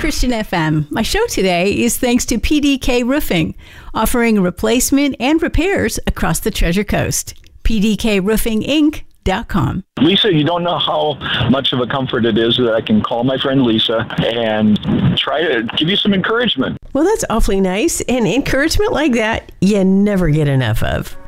Christian FM. My show today is thanks to PDK Roofing, offering replacement and repairs across the Treasure Coast. PDKRoofingInc.com. Lisa, you don't know how much of a comfort it is that I can call my friend Lisa and try to give you some encouragement. Well, that's awfully nice. And encouragement like that, you never get enough of.